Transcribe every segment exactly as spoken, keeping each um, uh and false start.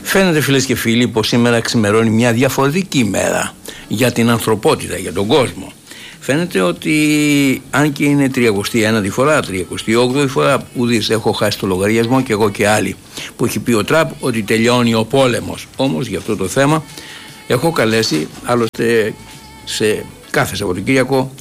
Φαίνεται, φίλες και φίλοι, πως σήμερα ξημερώνει μια διαφορετική ημέρα για την ανθρωπότητα, για τον κόσμο. Φαίνεται ότι αν και είναι τριακοστή ένατη φορά, τριακοστή όγδοη φορά, ουδής έχω χάσει το λογαριασμό και εγώ και άλλοι, που έχει πει ο Τραμπ ότι τελειώνει ο πόλεμος. Όμως για αυτό το θέμα έχω καλέσει, άλλωστε σε κάθε Σαββατοκύριακο,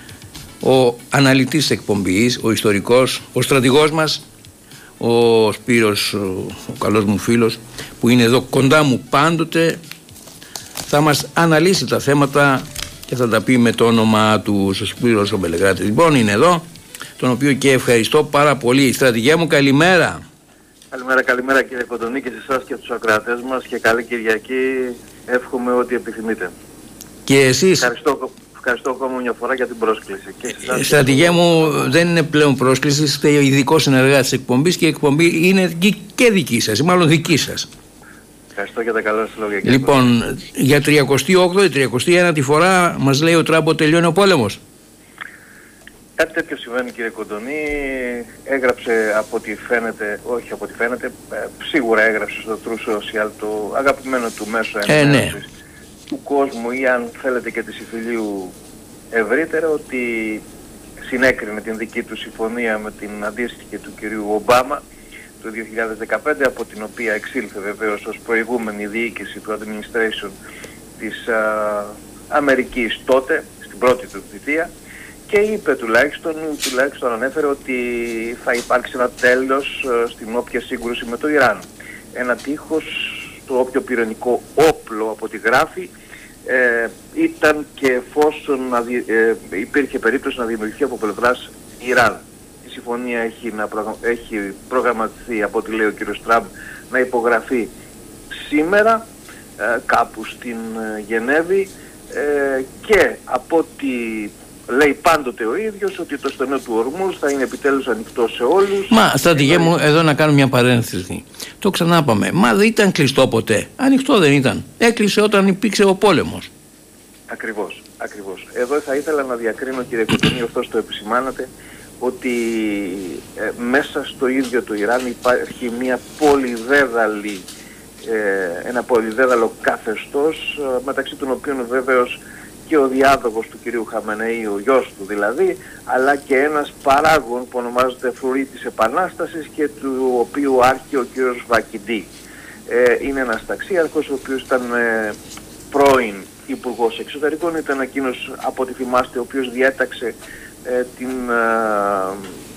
ο αναλυτής της εκπομπής, ο ιστορικός, ο στρατηγός μας, ο Σπύρος, ο καλός μου φίλος, που είναι εδώ κοντά μου πάντοτε, θα μας αναλύσει τα θέματα και θα τα πει με το όνομα του. Ο Σπύρος ο Μπελεγράτης λοιπόν είναι εδώ, τον οποίο και ευχαριστώ πάρα πολύ. Στρατηγέ μου, καλημέρα. Καλημέρα, καλημέρα κύριε Κοντονή, και σε εσάς και στους ακροατές μας, και καλή Κυριακή, εύχομαι ό,τι επιθυμείτε. Και εσείς. Ευχαριστώ, ευχαριστώ ακόμα μια φορά για την πρόσκληση. Και ε, στρατηγέ μου, δεν είναι πλέον πρόσκληση, είστε ειδικό συνεργάτης της εκπομπής και η εκπομπή είναι και δική σας, ή μάλλον δική σας. Ευχαριστώ για τα καλά σας λόγια. Λοιπόν, για τριακοστή όγδοη, τριακοστή ένατη φορά μας λέει ο Τραμπ ότι τελειώνει ο πόλεμος. Κάτι τέτοιο συμβαίνει κύριε Κοντονή. Έγραψε από ό,τι φαίνεται, όχι από ό,τι φαίνεται, σίγουρα έγραψε στο True Social, το αγαπημένο του μέσο ενημέρωσης ε, ναι. του κόσμου, ή αν θέλετε και της υφηλίου ευρύτερα, ότι συνέκρινε την δική του συμφωνία με την αντίστοιχη του κυρίου Ομπάμα το δύο χιλιάδες δεκαπέντε, από την οποία εξήλθε βεβαίως ως προηγούμενη διοίκηση του administration της α, Αμερικής τότε, στην πρώτη του θητεία, και είπε τουλάχιστον, τουλάχιστον ανέφερε ότι θα υπάρξει ένα τέλος α, στην όποια σύγκρουση με το Ιράν. Ένα τείχος στο όποιο πυρηνικό όπλο, από ό,τι γράφει, ε, ήταν και εφόσον αδι, ε, υπήρχε περίπτωση να δημιουργηθεί από πλευράς Ιράν. Η συμφωνία έχει, να προγραμ... έχει προγραμματιστεί, από ό,τι λέει ο κύριος Τραμπ, να υπογραφεί σήμερα ε, κάπου στην ε, Γενέβη, ε, και από ό,τι λέει πάντοτε ο ίδιος, ότι το στενό του Ορμούζ θα είναι επιτέλους ανοιχτό σε όλους. Μα στρατηγέ μου, εδώ να κάνω μια παρένθεση. Το ξανά πάμε. Μα δεν ήταν κλειστό ποτέ. Ανοιχτό δεν ήταν. Έκλεισε όταν υπήρξε ο πόλεμος. Ακριβώς, ακριβώς. Εδώ θα ήθελα να διακρίνω, κύριε Κοντονή, ωστόσο το επισημάνατε, ότι ε, μέσα στο ίδιο το Ιράν υπάρχει μια πολυδέδαλη, ε, ένα πολυδέδαλο καθεστώς, ε, μεταξύ των οποίων βεβαίως και ο διάδοχος του κυρίου Χαμενεή, ο γιος του δηλαδή, αλλά και ένας παράγων που ονομάζεται φρουρή της Επανάστασης και του οποίου άρχει ο κύριος Βακιντή. Ε, είναι ένας ταξίαρχος ο οποίος ήταν ε, πρώην υπουργός εξωτερικών, ήταν εκείνος, από ό,τι θυμάστε, ο οποίος διέταξε ε, την ε,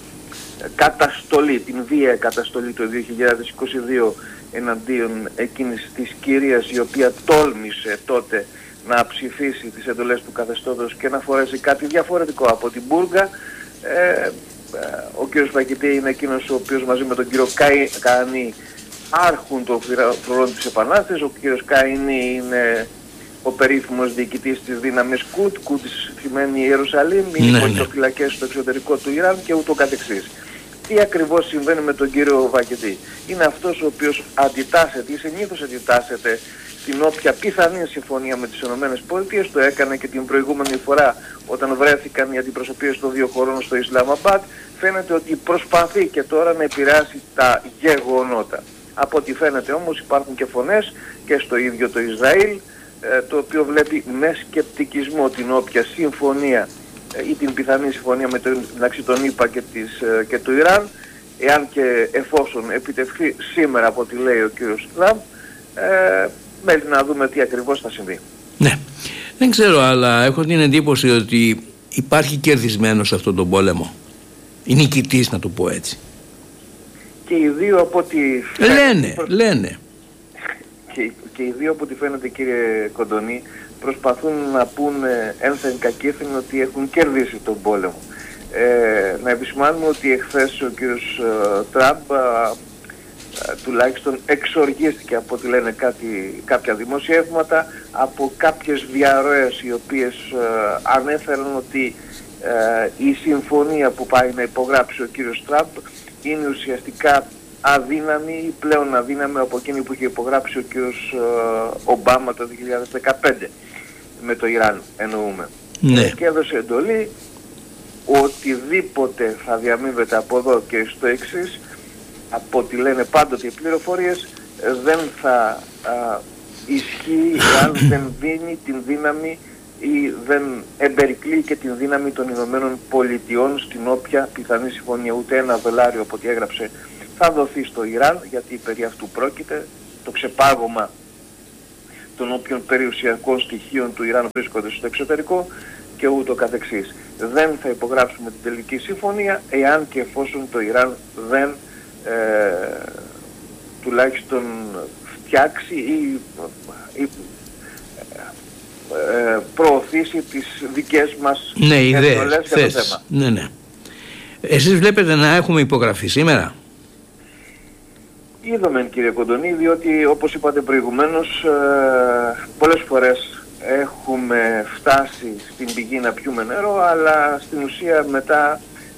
καταστολή, την βία καταστολή το δύο χιλιάδες είκοσι δύο εναντίον εκείνης της κυρίας, η οποία τόλμησε τότε να ψηφίσει τις εντολές του καθεστώτος και να φορέσει κάτι διαφορετικό από την μπούργα. Ε, ο κύριος Βακητή είναι εκείνος ο οποίος μαζί με τον κύριο Καΐνη άρχουν των φρουρών της Επανάστασης. Ο κύριος Καΐνη είναι ο περίφημος διοικητής της δύναμης Κουτ, Κουτ σημαίνει Ιερουσαλήμ, είναι πολιτοφυλακές στο εξωτερικό του Ιράν και ούτω καθεξής. Τι ακριβώς συμβαίνει με τον κύριο Βακητή? Είναι αυτός ο οποίος αντιτάσσεται ή συνήθως αντιτάσσεται στην όποια πιθανή συμφωνία με τις ΗΠΑ. Το έκανε και την προηγούμενη φορά όταν βρέθηκαν οι αντιπροσωπείες των δύο χωρών στο Ισλαμαμπάτ. Φαίνεται ότι προσπαθεί και τώρα να επηρεάσει τα γεγονότα. Από ό,τι φαίνεται όμως υπάρχουν και φωνές και στο ίδιο το Ισραήλ, το οποίο βλέπει με σκεπτικισμό την όποια συμφωνία ή την πιθανή συμφωνία μεταξύ των ΗΠΑ και, της, και του Ιράν, εάν και εφόσον επιτευχθεί σήμερα από ό,τι λέει ο κύριος Τραμπ, ε, μέχρι να δούμε τι ακριβώς θα συμβεί. Ναι, δεν ξέρω, αλλά έχω την εντύπωση ότι υπάρχει κερδισμένος σε αυτόν τον πόλεμο. Η νικητής, να το πω έτσι. Και οι δύο από ό,τι φαίνεται... Λένε, λένε. Και, και οι δύο από ό,τι φαίνεται, κύριε Κοντονή, προσπαθούν να πούνε ένθεν κακήθεν ότι έχουν κερδίσει τον πόλεμο. Ε, να επισημάνουμε ότι εχθές ο κύριος uh, Τραμπ uh, uh, τουλάχιστον εξοργίστηκε, από ό,τι λένε κάτι, κάποια δημοσιεύματα, από κάποιες διαρροές οι οποίες uh, ανέφεραν ότι uh, η συμφωνία που πάει να υπογράψει ο κύριος Τραμπ είναι ουσιαστικά αδύναμη ή πλέον αδύναμη από εκείνη που είχε υπογράψει ο κύριος uh, Ομπάμα το δύο χιλιάδες δεκαπέντε με το Ιράν, εννοούμε. Ναι. Και έδωσε εντολή οτιδήποτε θα διαμείβεται από εδώ και στο εξής, από ό,τι λένε πάντοτε οι πληροφορίες, δεν θα α, ισχύει αν δεν δίνει την δύναμη ή δεν εμπερικλεί και την δύναμη των Ηνωμένων Πολιτειών στην όποια πιθανή συμφωνία. Ούτε ένα δολάριο από ό,τι έγραψε θα δοθεί στο Ιράν, γιατί περί αυτού πρόκειται. Το ξεπάγωμα των όποιων περιουσιακών στοιχείων του Ιράν βρίσκονται στο εξωτερικό και ούτω καθεξής. Δεν θα υπογράψουμε την τελική συμφωνία εάν και εφόσον το Ιράν δεν ε, τουλάχιστον φτιάξει ή, ή ε, προωθήσει τις δικές μας ναι, εντολές για το θέμα. Ναι, ναι. Εσείς βλέπετε να έχουμε υπογραφεί σήμερα? Είδαμε, κύριε Κοντονή, διότι όπως είπατε προηγουμένως ε, πολλές φορές έχουμε φτάσει στην πηγή να πιούμε νερό, αλλά στην ουσία μετά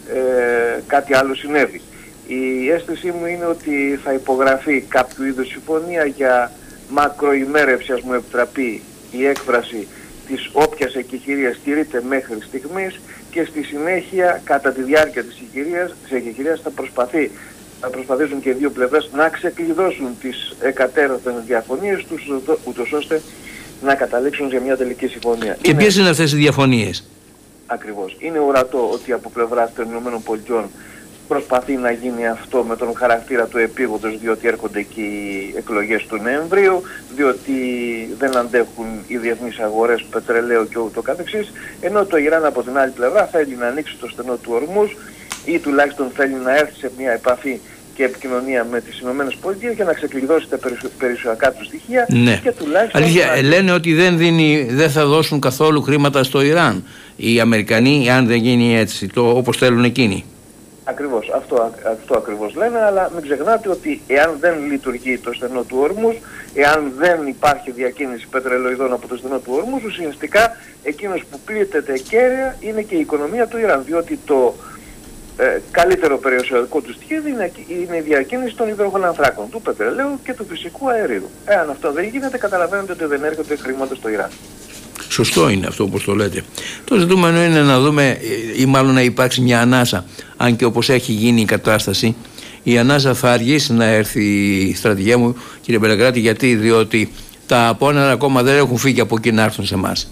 ε, κάτι άλλο συνέβη. Η αίσθησή μου είναι ότι θα υπογραφεί κάποιο είδους συμφωνία για μακροημέρευση, ας μου επιτραπεί η έκφραση, της όποιας εκεχηρίας τηρείται μέχρι στιγμής, και στη συνέχεια κατά τη διάρκεια της εκεχηρίας θα προσπαθεί θα προσπαθήσουν και οι δύο πλευρές να ξεκλειδώσουν τις εκατέρωθεν διαφωνίες τους, ούτως ώστε να καταλήξουν σε μια τελική συμφωνία. Και ποιες είναι αυτές οι διαφωνίες? Ακριβώς. Είναι ορατό ότι από πλευράς των ΗΠΑ προσπαθεί να γίνει αυτό με τον χαρακτήρα του επίγοντος, διότι έρχονται και οι εκλογές του Νοεμβρίου, διότι δεν αντέχουν οι διεθνείς αγορές πετρελαίου και ούτω καθεξής, ενώ το Ιράν από την άλλη πλευρά θέλει να ανοίξει το στενό του Ορμούζ ή τουλάχιστον θέλει να έρθει σε μια επαφή και επικοινωνία με τις ΗΠΑ για να ξεκλειδώσει τα περιουσιακά του στοιχεία. Ναι. Και τουλάχιστον αλήθεια, να... λένε ότι δεν, δίνει, δεν θα δώσουν καθόλου χρήματα στο Ιράν οι Αμερικανοί, αν δεν γίνει έτσι, το, όπως θέλουν εκείνοι. Ακριβώς, αυτό, αυτό ακριβώς λένε, αλλά μην ξεχνάτε ότι εάν δεν λειτουργεί το στενό του Ορμούζ, εάν δεν υπάρχει διακίνηση πετρελοειδών από το στενό του Ορμούζ, ουσιαστικά εκείνος που πλήττεται κέραια είναι και η οικονομία του Ιράν, διότι το ε, καλύτερο περιουσιακό του στοιχείο είναι, είναι η διακίνηση των υδρογονανθράκων, του πετρελαίου και του φυσικού αερίου. Εάν αυτό δεν γίνεται, καταλαβαίνετε ότι δεν έρχονται χρήματα στο Ιράν. Σωστό είναι αυτό όπως το λέτε. Το ζητούμενο είναι να δούμε, ή μάλλον να υπάρξει μια ανάσα, αν και όπως έχει γίνει η κατάσταση, η ανάσα θα αργήσει να έρθει, η στρατηγέ μου, κύριε Μπελεγκράτη, γιατί διότι τα απόνερα ακόμα δεν έχουν φύγει από εκεί να έρθουν σε εμάς.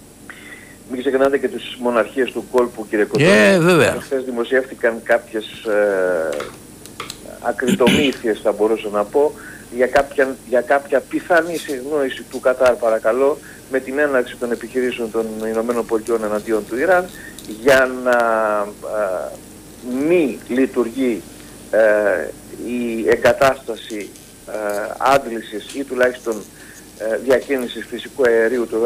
Μην ξεχνάτε και τις μοναρχίες του κόλπου, κύριε Κοντώνη. Ε, βέβαια. Χθες δημοσιεύτηκαν κάποιες ε, ακριτομήθειες, θα μπορούσα να πω, για κάποια, για κάποια πιθανή συγνώηση του Κατάρ, παρακαλώ, με την έναρξη των επιχειρήσεων των ΗΠΑ εναντίον του Ιράν, για να α, μη λειτουργεί α, η εγκατάσταση α, άντλησης ή τουλάχιστον α, διακίνησης φυσικού αερίου του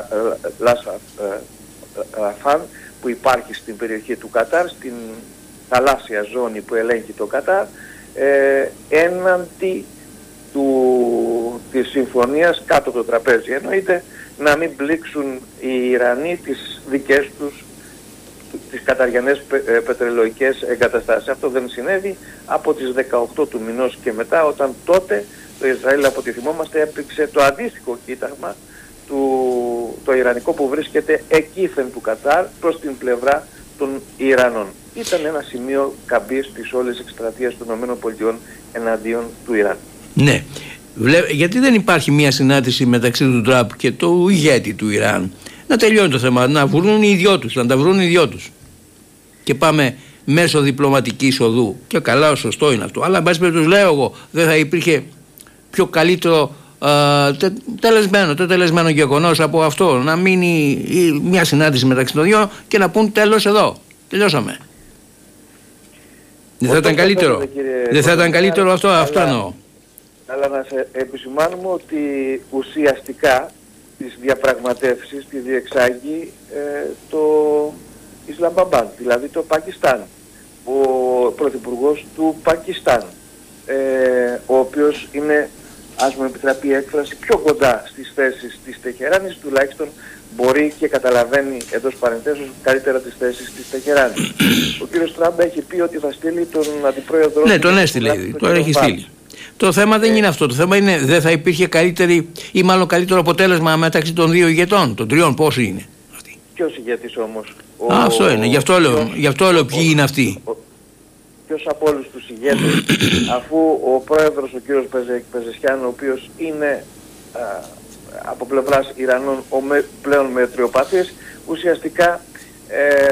Λάσαφάν που υπάρχει στην περιοχή του Κατάρ, στην θαλάσσια ζώνη που ελέγχει το Κατάρ, ε, έναντι του, της συμφωνίας κάτω από το τραπέζι. Εννοείται να μην πλήξουν οι Ιρανοί τις δικές τους, τις καταριανές πε, ε, πετρελοϊκές εγκαταστάσεις. Αυτό δεν συνέβη από τις δεκαοκτώ του μηνός και μετά, όταν τότε το Ισραήλ, από ό,τι θυμόμαστε, έπληξε το αντίστοιχο κοίταγμα του, το Ιρανικό που βρίσκεται εκείθεν του Κατάρ προς την πλευρά των Ιρανών. Ήταν ένα σημείο καμπής της όλης εκστρατείας των ΗΠΑ εναντίον του Ιράν. Ναι. Γιατί δεν υπάρχει μια συνάντηση μεταξύ του Τραμπ και του ηγέτη του Ιράν, να τελειώνει το θέμα, να βρουν οι δυο τους, να τα βρουν οι δυο τους, και πάμε μέσω διπλωματικής οδού? Και καλά, σωστό είναι αυτό, αλλά εν πάση περιπτώσει λέω εγώ, δεν θα υπήρχε πιο καλύτερο α, τε, τελεσμένο, το τελεσμένο γεγονός από αυτό, να μείνει μια συνάντηση μεταξύ των δυο και να πούν τέλος εδώ, τελειώσαμε? Δεν θα ήταν καλύτερο? Δεν θα ήταν καλύτερο αυτό? Αυτό εννοώ. Αλλά να σε επισημάνουμε ότι ουσιαστικά τις διαπραγματεύσεις τη διεξάγει ε, το Ισλαμπαμπάντ, δηλαδή το Πακιστάν, ο πρωθυπουργός του Πακιστάν, ε, ο οποίος είναι, ας μου επιτραπεί η έκφραση, πιο κοντά στις θέσεις της Τεχεράνης, τουλάχιστον μπορεί και καταλαβαίνει εντός παρενθέσεως καλύτερα τις θέσεις της Τεχεράνης. Ο κύριος Τραμπ έχει πει ότι θα στείλει τον αντιπρόεδρο... Ναι, τον έστειλε ήδη, τον έχει στείλει. Το θέμα δεν είναι αυτό. Το θέμα είναι δεν θα υπήρχε καλύτερη ή μάλλον καλύτερο αποτέλεσμα μεταξύ των δύο ηγετών, των τριών. Πόσοι είναι αυτοί? Ποιος ηγέτης όμως? Α, αυτό είναι. Γι' αυτό λέω, γι' αυτό λέω ποιοι είναι αυτοί. ποιος από όλους τους ηγέτες, αφού ο πρόεδρος ο κύριος Πεζε, Πεζεσιάν, ο οποίος είναι α, από πλευράς Ιρανών ο με, πλέον μετριοπαθής, ουσιαστικά ε,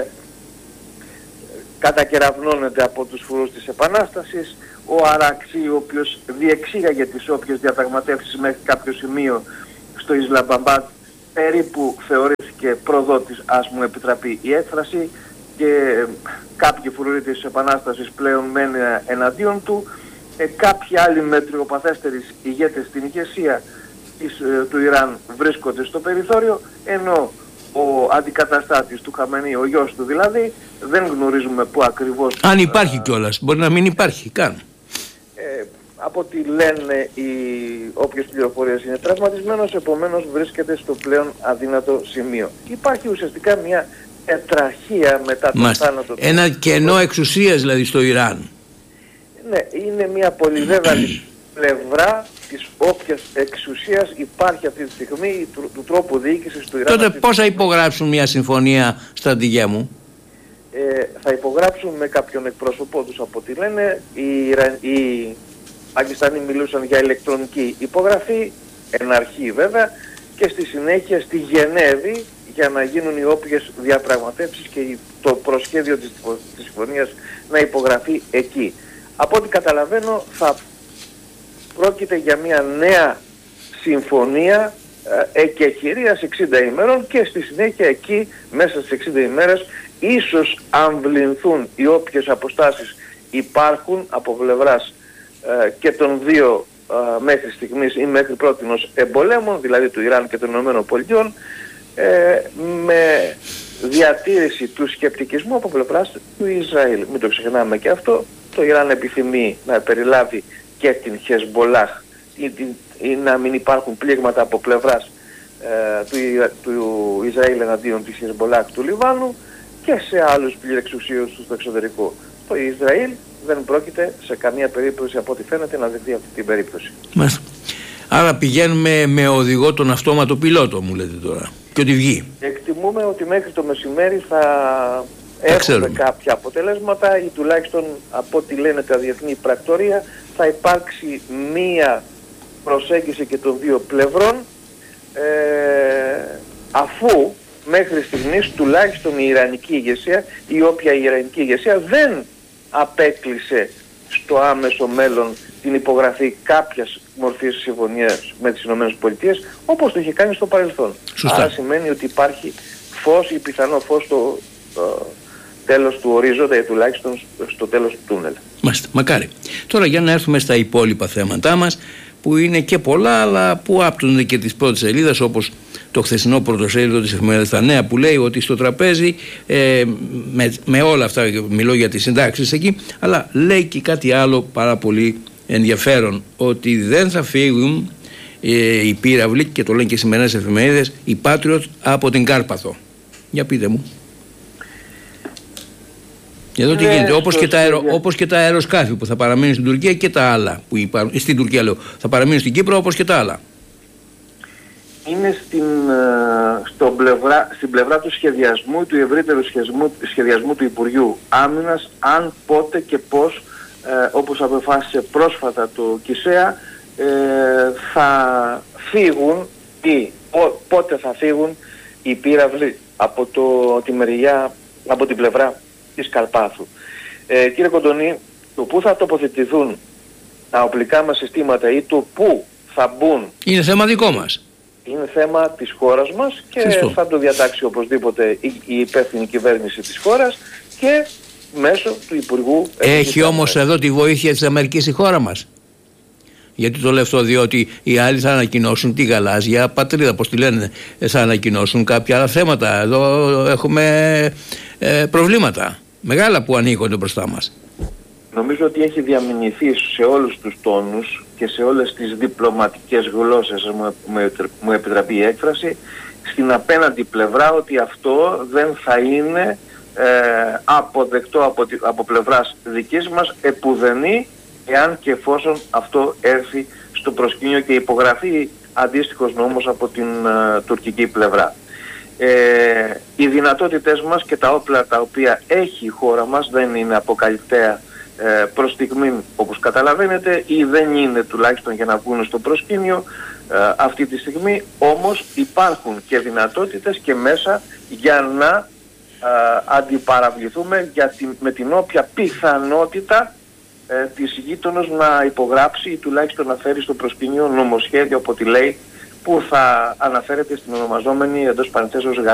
κατακεραυνώνεται από τους φουρούς της Επανάστασης. Ο Αραξί, ο οποίος διεξήγαγε τις όποιες διαπραγματεύσεις μέχρι κάποιο σημείο στο Ισλαμπαμπάτ, περίπου θεωρήθηκε προδότης, ας μου επιτραπεί η έκφραση, και κάποιοι φρουροί της Επανάστασης πλέον μένουν εναντίον του. Ε, κάποιοι άλλοι μετριοπαθέστεροι ηγέτες στην ηγεσία της, ε, του Ιράν βρίσκονται στο περιθώριο, ενώ ο αντικαταστάτης του Χαμενή, ο γιος του δηλαδή, δεν γνωρίζουμε πού ακριβώς... Αν υπάρχει κιόλας, μπορεί να μην υπάρχει καν. Ε, από ό,τι λένε οι όποιες πληροφορίες είναι τραυματισμένος, επομένως βρίσκεται στο πλέον αδύνατο σημείο. Υπάρχει ουσιαστικά μια τετραχία μετά τον Μάλιστα. θάνατο του. Ένα κενό εξουσίας δηλαδή στο Ιράν. Ναι, είναι μια πολυδέδαλη πλευρά της όποιας εξουσίας υπάρχει αυτή τη στιγμή, του, του τρόπου διοίκησης του Ιράν. Τότε πώς θα υπογράψουν μια συμφωνία, στρατηγέ μου? Ε, θα υπογράψουν με κάποιον εκπρόσωπό τους, από ό,τι λένε. Οι, Ιρα... οι Πακιστανοί μιλούσαν για ηλεκτρονική υπογραφή, εν αρχή βέβαια, και στη συνέχεια στη Γενέβη για να γίνουν οι όποιες διαπραγματεύσεις και το προσχέδιο της, της συμφωνίας να υπογραφεί εκεί. Από ό,τι καταλαβαίνω θα πρόκειται για μια νέα συμφωνία ε, εκεχηρίας εξήντα ημέρων, και στη συνέχεια εκεί μέσα στις εξήντα ημέρες ίσως αμβληνθούν οι όποιες αποστάσεις υπάρχουν από πλευράς ε, και των δύο ε, μέχρι στιγμής ή μέχρι πρότινος εμπολέμων, δηλαδή του Ιράν και των Ηνωμένων Πολιτειών, ε, με διατήρηση του σκεπτικισμού από πλευράς του Ισραήλ. Μην το ξεχνάμε και αυτό. Το Ιράν επιθυμεί να περιλάβει και την Χεσμπολάχ ή, ή να μην υπάρχουν πλήγματα από πλευράς ε, του, του Ισραήλ εναντίον της Χεσμπολάχ του Λιβάνου και σε άλλους πληρεξουσίους στο εξωτερικό. Το Ισραήλ δεν πρόκειται σε καμία περίπτωση, από ό,τι φαίνεται, να δεχτεί αυτή την περίπτωση. Μάλιστα. Άρα πηγαίνουμε με οδηγό τον αυτόματο πιλότο, μου λέτε τώρα, και ότι βγει. Εκτιμούμε ότι μέχρι το μεσημέρι θα έχουμε κάποια αποτελέσματα, ή τουλάχιστον από ό,τι λένε τα διεθνή πρακτορία θα υπάρξει μία προσέγγιση και των δύο πλευρών, ε, αφού μέχρι στιγμής τουλάχιστον η Ιρανική ηγεσία, η όποια η Ιρανική ηγεσία δεν απέκλεισε στο άμεσο μέλλον την υπογραφή κάποιας μορφής συμφωνίας με τις ΗΠΑ, όπως το είχε κάνει στο παρελθόν. Σωστά. Άρα σημαίνει ότι υπάρχει φως ή πιθανό φως στο uh, τέλος του ορίζοντα ή τουλάχιστον στο τέλος του τούνελ. Μάλιστα, μακάρι. Τώρα για να έρθουμε στα υπόλοιπα θέματά μας, που είναι και πολλά, αλλά που άπτονται και της πρώτης σελίδας, όπως το χθεσινό πρωτοσέλιδο της εφημερίδας Τα Νέα, που λέει ότι στο τραπέζι ε, με, με όλα αυτά, μιλώ για τις συντάξεις εκεί, αλλά λέει και κάτι άλλο πάρα πολύ ενδιαφέρον, ότι δεν θα φύγουν ε, οι πύραυλοι, και το λένε και οι σημερινές εφημερίδες, οι Patriot από την Κάρπαθο. Για πείτε μου. Εδώ τι ναι, γίνεται, όπως και, τα αερο, όπως και τα αεροσκάφη που θα παραμείνουν στην Τουρκία και τα άλλα που υπάρχουν, στην Τουρκία λέω, θα παραμείνουν στην Κύπρο, όπως και τα άλλα. Είναι στην, στο πλευρά, στην πλευρά του σχεδιασμού, του ευρύτερου σχεδιασμού, σχεδιασμού του Υπουργείου Άμυνας, αν, πότε και πώς, ε, όπως αποφάσισε πρόσφατα το ΚΙΣΕΑ, ε, θα φύγουν ή πό, πότε θα φύγουν οι πύραυλοι από, το, τη μεριά, από την πλευρά της Καρπάθου. Ε, κύριε Κοντονή, το πού θα τοποθετηθούν τα οπλικά μας συστήματα ή το πού θα μπουν είναι θέμα δικό μας. Είναι θέμα της χώρας μας και Σωστό. θα το διατάξει οπωσδήποτε η, η υπεύθυνη κυβέρνηση της χώρας και μέσω του Υπουργού. Έχει όμως εδώ τη βοήθεια της Αμερικής η χώρα μας. Γιατί το λέω αυτό, διότι οι άλλοι θα ανακοινώσουν τη γαλάζια πατρίδα, πώς τη λένε, θα ανακοινώσουν κάποια άλλα θέματα. Εδώ έχουμε ε, προβλήματα μεγάλα που ανοίγονται μπροστά μας. Νομίζω ότι έχει διαμηνηθεί σε όλους τους τόνους και σε όλες τις διπλωματικές γλώσσες, μου επιτραπεί η έκφραση, στην απέναντι πλευρά, ότι αυτό δεν θα είναι ε, αποδεκτό από, από πλευράς δικής μας επουδενή, εάν και εφόσον αυτό έρθει στο προσκήνιο και υπογραφεί αντίστοιχος νόμος από την uh, τουρκική πλευρά. Ε, οι δυνατότητες μας και τα όπλα τα οποία έχει η χώρα μας δεν είναι αποκαλυπταία ε, προς στιγμή, όπως καταλαβαίνετε, ή δεν είναι τουλάχιστον για να βγουν στο προσκήνιο ε, αυτή τη στιγμή, όμως υπάρχουν και δυνατότητες και μέσα για να ε, αντιπαραβληθούμε για την, με την όποια πιθανότητα ε, της γείτονος να υπογράψει ή τουλάχιστον να φέρει στο προσκήνιο νομοσχέδιο από ό,τι λέει, που θα αναφέρεται στην ονομαζόμενη εντός παρενθέσεως